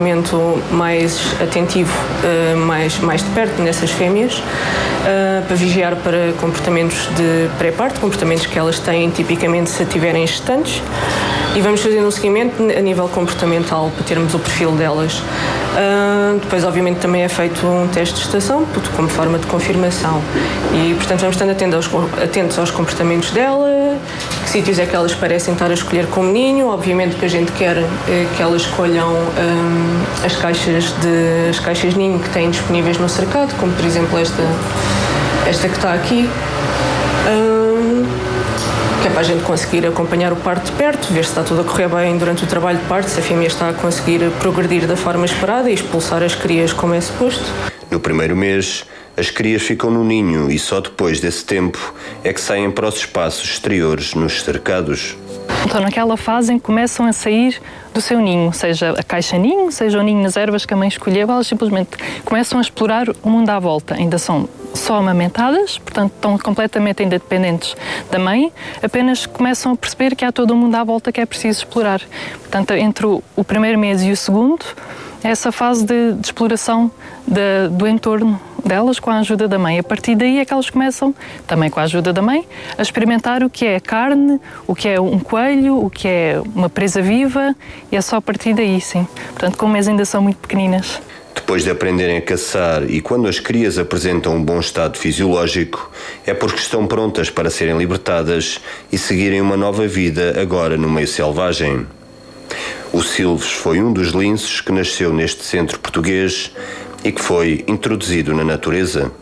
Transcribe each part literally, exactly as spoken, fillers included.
mais atentivo, mais, mais de perto nessas fêmeas, para vigiar para comportamentos de pré-parto, comportamentos que elas têm tipicamente se tiverem gestantes, e vamos fazendo um seguimento a nível comportamental para termos o perfil delas. Depois, obviamente, também é feito um teste de gestação como forma de confirmação e, portanto, vamos estando atentos aos, atentos aos comportamentos dela, que sítios é que elas parecem estar a escolher como ninho. Obviamente que a gente quer é, que elas escolham hum, as caixas de as caixas ninho que têm disponíveis no cercado, como por exemplo esta, esta que está aqui, hum, que é para a gente conseguir acompanhar o parto de perto, ver se está tudo a correr bem durante o trabalho de parto, se a fêmea está a conseguir progredir da forma esperada e expulsar as crias como é suposto. No primeiro mês, as crias ficam no ninho e só depois desse tempo é que saem para os espaços exteriores nos cercados. Então, naquela fase em que começam a sair do seu ninho, seja a caixa ninho, seja o ninho nas ervas que a mãe escolheu, elas simplesmente começam a explorar o mundo à volta. Ainda são só amamentadas, portanto estão completamente ainda dependentes da mãe, apenas começam a perceber que há todo um mundo à volta que é preciso explorar. Portanto, entre o, o primeiro mês e o segundo, é essa fase de, de exploração de, do entorno delas com a ajuda da mãe. A partir daí é que elas começam, também com a ajuda da mãe, a experimentar o que é carne, o que é um coelho, o que é uma presa viva, e é só a partir daí, sim. Portanto, com um mês ainda são muito pequeninas. Depois de aprenderem a caçar e quando as crias apresentam um bom estado fisiológico, é porque estão prontas para serem libertadas e seguirem uma nova vida agora no meio selvagem. O Silves foi um dos linces que nasceu neste centro português e que foi introduzido na natureza.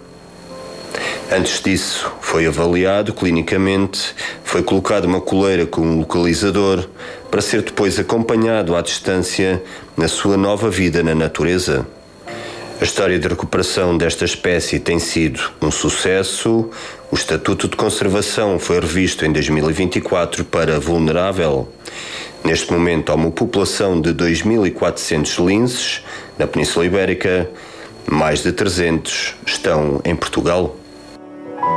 Antes disso, foi avaliado clinicamente, foi colocado uma coleira com um localizador para ser depois acompanhado à distância na sua nova vida na natureza. A história de recuperação desta espécie tem sido um sucesso. O Estatuto de Conservação foi revisto em dois mil e vinte e quatro para vulnerável. Neste momento há uma população de dois mil e quatrocentos linces na Península Ibérica, mais de trezentos estão em Portugal.